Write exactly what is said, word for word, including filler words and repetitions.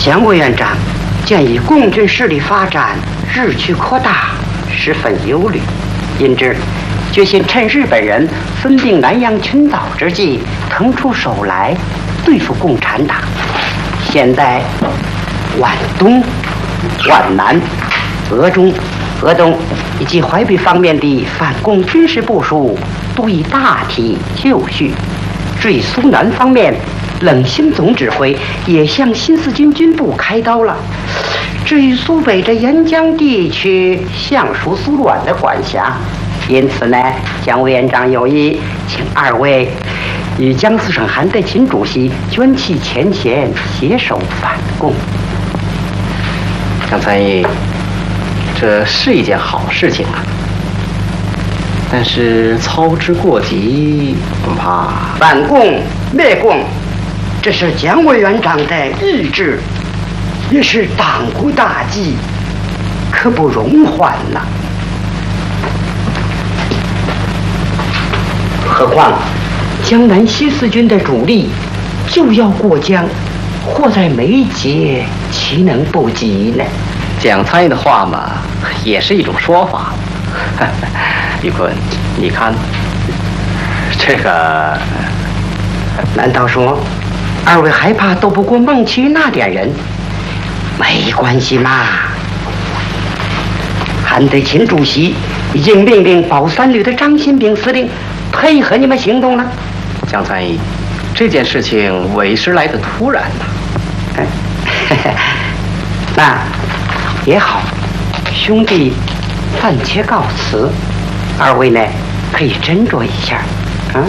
蒋委员长鉴于共军势力发展日趋扩大，十分忧虑，因之决心趁日本人分并南洋群岛之际，腾出手来对付共产党。现在皖东、皖南、鄂中、鄂东以及淮北方面的反共军事部署都已大体就绪。至于苏南方面，冷心总指挥也向新四军军部开刀了。至于苏北的沿江地区，尚属苏皖的管辖。因此呢，蒋委员长有意请二位与江苏省韩德勤主席捐弃前嫌，携手反共。 蒋参议，这是一件好事情啊，但是操之过急，恐怕反共灭共，这是蒋委员长的意志，也是党国大计，刻不容缓呐。何况江南西四军的主力就要过江，迫在眉睫，岂能不急呢？ 蒋参议的话嘛，也是一种说法。李坤，你看这个， 难道说二位害怕斗不过孟奇那点人？没关系嘛，韩德勤主席已经命令保三旅的张新炳司令配合你们行动了。 蒋参议，这件事情为时来得突然呐、 啊。那也好，兄弟暂且告辞，二位呢可以斟酌一下。